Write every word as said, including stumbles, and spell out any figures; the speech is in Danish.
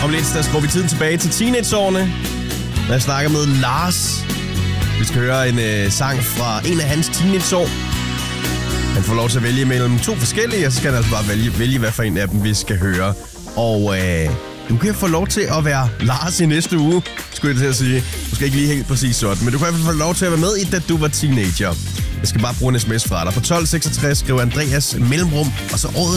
Om lidt, der skruer vi tiden tilbage til teenageårene. Jeg snakker med Lars. Vi skal høre en øh, sang fra en af hans teenageår. Han får lov til at vælge mellem to forskellige, og så skal han altså bare vælge, vælge hvad for en af dem, vi skal høre. Og øh, du kan få lov til at være Lars i næste uge, skulle jeg til at sige. Du skal ikke lige helt præcis sådan, men du kan i hvert fald få lov til at være med i, da du var teenager. Jeg skal bare bruge en sms fra dig. På tolv seksogtres skriver Andreas mellemrum, og så året